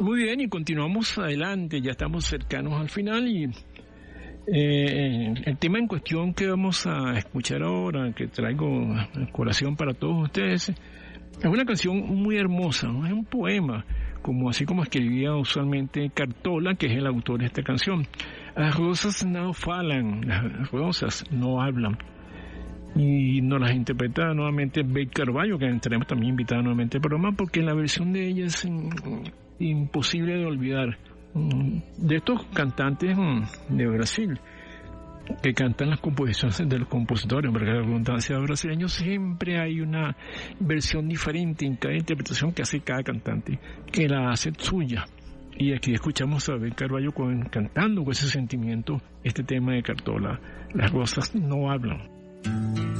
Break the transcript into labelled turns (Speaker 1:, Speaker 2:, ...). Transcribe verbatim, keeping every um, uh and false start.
Speaker 1: Muy bien, y continuamos adelante, ya estamos cercanos al final y eh, el tema en cuestión que vamos a escuchar ahora, que traigo a colación para todos ustedes, es una canción muy hermosa, ¿no? Es un poema, como así como escribía usualmente Cartola, que es el autor de esta canción. Las rosas no falan, las rosas no hablan. Y nos las interpreta nuevamente Beth Carvalho, que tenemos también invitada nuevamente al programa, porque la versión de ella es imposible de olvidar. De estos cantantes de Brasil que cantan las composiciones de los compositores, porque la redundancia brasileños, siempre hay una versión diferente en cada interpretación que hace cada cantante, que la hace suya. Y aquí escuchamos a Beth Carvalho con, cantando con ese sentimiento este tema de Cartola, las rosas no hablan.